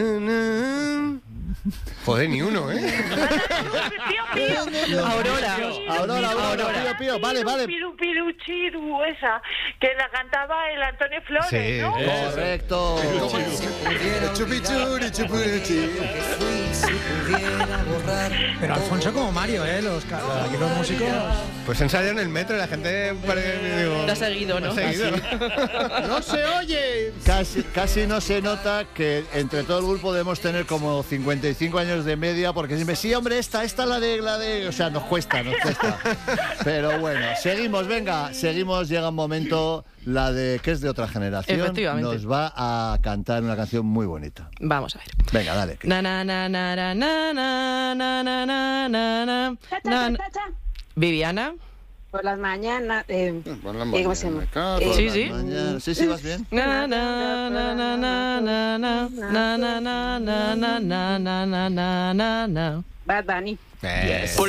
Joder, ni uno, ¿eh? Aurora, Pío, vale. Piru, piru, chiru, esa, que la cantaba el Antonio Flores, Sí, ¿no? Correcto. Pero Alfonso como Mario, aquí los músicos... Pues ensayo en el metro y la gente digo, Lo ha seguido, ¿no? ¡No se oye! Casi no se nota que entre todo el grupo debemos tener como 55 años de media, porque siempre, sí, hombre, esta la de... O sea, nos cuesta. Pero bueno, seguimos, llega un momento, la de que es de otra generación. Efectivamente. Nos va a cantar una canción muy bonita. Vamos a ver. Venga, dale. Na na na na na na na na na na na na. Viviana. Por las mañanas. ¿Cómo se llama? Sí. Sí, vas bien. Na na na na na na na na na na na na na na na na. Bad Bunny. Yes.